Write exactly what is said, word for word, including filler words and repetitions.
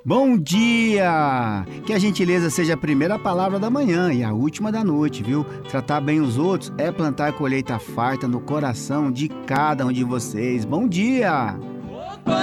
Bom dia! Que a gentileza seja a primeira palavra da manhã e a última da noite, viu? Tratar bem os outros é plantar colheita farta no coração de cada um de vocês. Bom dia!